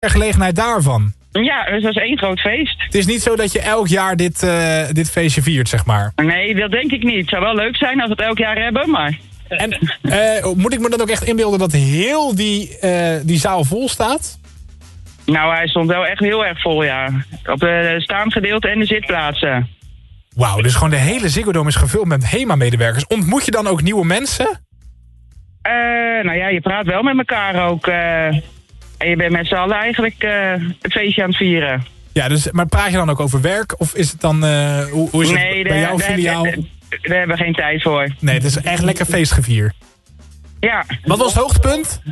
gelegenheid daarvan. Ja, dus dat is één groot feest. Het is niet zo dat je elk jaar dit feestje viert, zeg maar. Nee, dat denk ik niet. Het zou wel leuk zijn als we het elk jaar hebben, maar... En moet ik me dan ook echt inbeelden dat heel die zaal vol staat? Nou, hij stond wel echt heel erg vol, ja. Op de staand gedeelte en de zitplaatsen. Wauw, dus gewoon de hele Ziggo Dome is gevuld met HEMA-medewerkers. Ontmoet je dan ook nieuwe mensen? Nou ja, je praat wel met elkaar ook. En je bent met z'n allen eigenlijk het feestje aan het vieren. Ja, dus, maar praat je dan ook over werk? Of is het dan, hoe is het bij jouw filiaal? Daar hebben we geen tijd voor. Nee, het is echt lekker feestgevier. Ja. Wat was het hoogtepunt?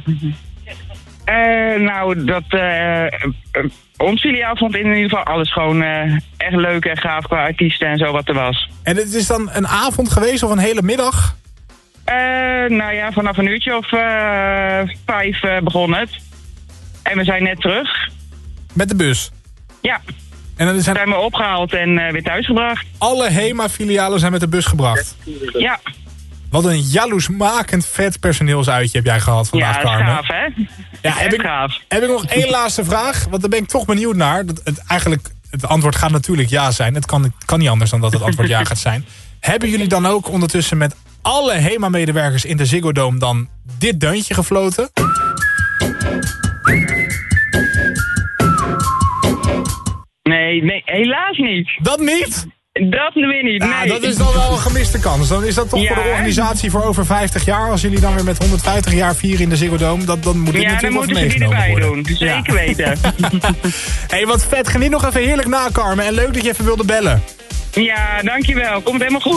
Nou, ons filiaal vond in ieder geval alles gewoon echt leuk en gaaf qua artiesten en zo wat er was. En het is dan een avond geweest of een hele middag? Nou ja, vanaf een uurtje of 5 begon het. En we zijn net terug. Met de bus? Ja. En dan zijn we opgehaald en weer thuisgebracht. Alle HEMA-filialen zijn met de bus gebracht? Ja. Wat een jaloersmakend vet personeelsuitje heb jij gehad vandaag, Carmen. Ja, dat is gaaf, hè? Ja, heb ik nog één laatste vraag, want daar ben ik toch benieuwd naar. Het antwoord gaat natuurlijk ja zijn. Het kan niet anders dan dat het antwoord ja gaat zijn. Hebben jullie dan ook ondertussen met alle HEMA-medewerkers in de Ziggo Dome dan dit deuntje gefloten? Nee, helaas niet. Dat niet? Dat weer niet, nee. Dat is dan wel een gemiste kans. Dan is dat toch voor de organisatie voor over 50 jaar. Als jullie dan weer met 150 jaar vieren in de Ziggo Dome. Dan moet dit natuurlijk wat meegenomen worden. Ja, dan moeten ze die erbij doen. Zeker weten. Hey, wat vet. Geniet nog even heerlijk na, Carmen. En leuk dat je even wilde bellen. Ja, dankjewel. Komt helemaal goed.